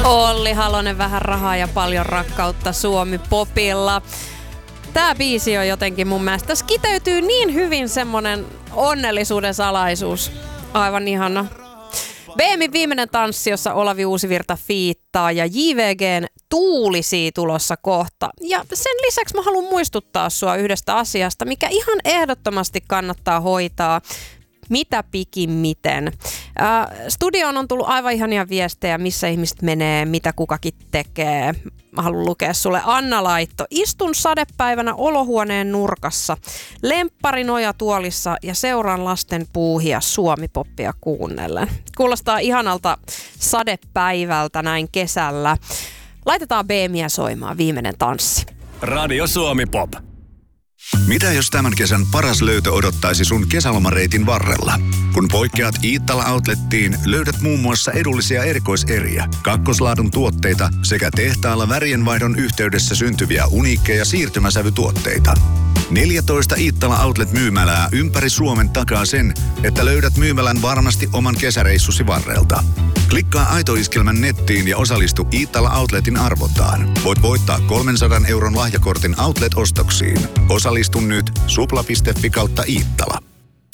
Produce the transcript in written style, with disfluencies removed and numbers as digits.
Olli Halonen, vähän rahaa ja paljon rakkautta Suomi-popilla. Tää biisi on jotenkin mun mielestä, tässä kiteytyy niin hyvin semmonen onnellisuuden salaisuus. Aivan ihana. BMin viimeinen tanssi, jossa Olavi Uusivirta fiittaa ja JVGn Tuulisii tulossa kohta. Ja sen lisäksi mä haluan muistuttaa sua yhdestä asiasta, mikä ihan ehdottomasti kannattaa hoitaa. Mitä pikimmiten. Studioon on tullut aivan ihania viestejä, missä ihmiset menee, mitä kukakin tekee. Mä haluan lukea sulle. Anna laitto. Istun sadepäivänä olohuoneen nurkassa, lemppari nojatuolissa ja seuraan lasten puuhia Suomi-poppia kuunnellen. Kuulostaa ihanalta sadepäivältä näin kesällä. Laitetaan BMiä soimaan, viimeinen tanssi. Radio Suomi Pop. Mitä jos tämän kesän paras löytö odottaisi sun kesälomareitin varrella? Kun poikkeat Iittala Outlettiin, löydät muun muassa edullisia erikoiseriä, kakkoslaadun tuotteita sekä tehtaalla värienvaihdon yhteydessä syntyviä uniikkeja siirtymäsävytuotteita. 14 Iittala Outlet-myymälää ympäri Suomen takaa sen, että löydät myymälän varmasti oman kesäreissusi varrelta. Klikkaa Aito-iskelmän nettiin ja osallistu Iittala Outletin arvontaan. Voit voittaa 300 € lahjakortin Outlet-ostoksiin. Osallistu nyt supla.fi/Iittala.